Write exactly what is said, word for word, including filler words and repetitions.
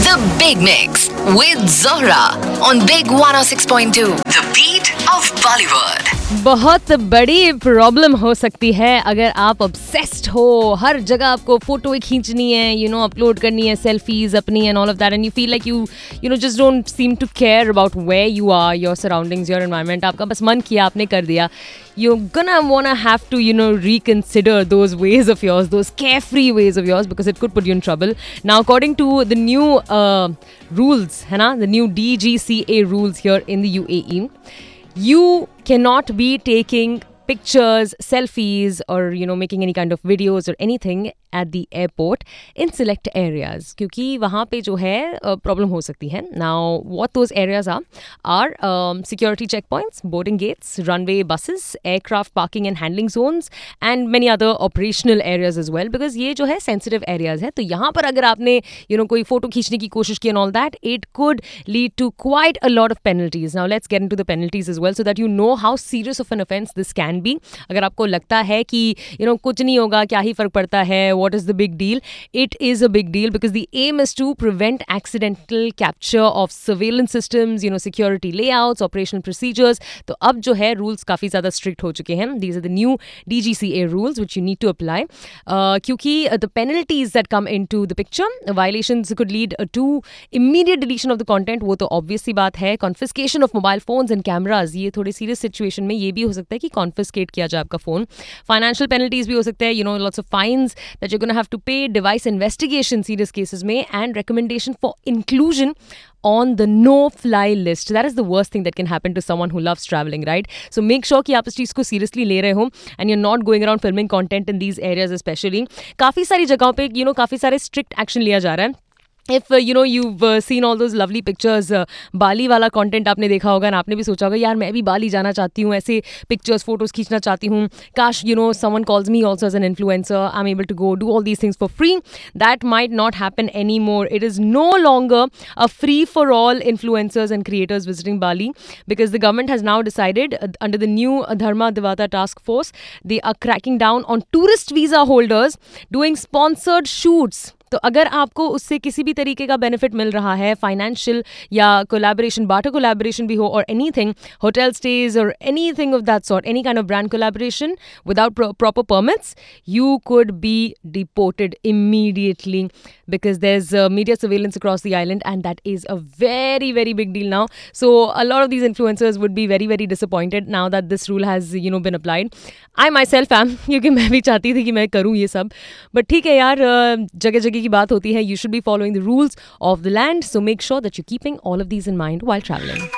The Big Mix with Zohra on Big one oh six point two. The beat of Bollywood. बहुत बड़ी problem हो सकती है अगर आप obsessed हो, हर जगह आपको फोटो खींचनी है, you know, अपलोड करनी है सेल्फीज अपनी and all of that, and you feel like you you know just don't seem to care about where you are, your surroundings, your environment. आपका बस मन किया, आपने कर दिया. You're gonna wanna have to, you know, reconsider those ways of yours, those carefree ways of yours, because it could put you in trouble. Now, according to the new uh, rules, है ना, the new D G C A rules here in the U A E, you cannot be taking pictures, selfies, or, you know, making any kind of videos or anything at the airport in select areas, क्योंकि वहाँ पे जो है problem हो सकती है. Now, what those areas are are um, security checkpoints, boarding gates, runway buses, aircraft parking and handling zones, and many other operational areas as well. Because ये जो है sensitive areas है, तो यहाँ पर अगर आपने you know कोई फोटो खींचने की कोशिश की and all that, it could lead to quite a lot of penalties. Now, let's get into the penalties as well, so that you know how serious of an offence this can be. अगर आपको लगता है कि you know कुछ नहीं होगा, क्या ही फर्क पड़ता है, what is the big deal? It is a big deal, because the aim is to prevent accidental capture of surveillance systems, you know, security layouts, operational procedures. तो अब जो है rules काफ़ी ज़्यादा strict हो चुके हैं. These are the new D G C A rules which you need to apply. Uh, क्योंकि the penalties that come into the picture, violations could lead to immediate deletion of the content. वो तो obvious सी बात है. Confiscation of mobile phones and cameras, ये थोड़ी serious situation में ये भी हो सकता है कि confiscate किया जाए आपका phone. Financial penalties भी हो सकते हैं, you know, lots of fines that you're going to have to pay, device investigation serious cases में, and recommendation for inclusion on the no-fly list. That is the worst thing that can happen to someone who loves traveling, right? So make sure कि आप इस चीज़ को seriously ले रहे हो and you're not going around filming content in these areas especially. काफ़ी सारी जगहों पे you know काफ़ी सारे strict action लिया जा रहा है. If uh, you know you've uh, seen all those lovely pictures, uh, बाली वाला content आपने देखा होगा, ना आपने भी सोचा होगा यार मैं भी बाली जाना चाहती हूँ, ऐसे pictures, photos खींचना चाहती हूँ. काश you know someone calls me also as an influencer, I'm able to go do all these things for free. That might not happen anymore. It is no longer a free for all influencers and creators visiting Bali, because the government has now decided uh, under the new Dharma Divata task force, they are cracking down on tourist visa holders doing sponsored shoots. तो अगर आपको उससे किसी भी तरीके का benefit मिल रहा है, फाइनेंशियल या कोलैबोरेशन, बाटर कोलैबोरेशन भी हो, और एनीथिंग, होटल स्टेज और anything of that sort, any kind of brand collaboration without proper permits, you could be deported immediately, because there's uh, media surveillance across the island, and that is a very very big deal now. So a lot of these influencers would be very very disappointed now that this rule has you know been applied. I myself am, क्योंकि मैं भी चाहती थी कि मैं करूँ ये सब, बट ठीक है यार, जगह जगह की बात होती है. You should be following the rules of the land, so make sure that you're keeping all of these in mind while traveling.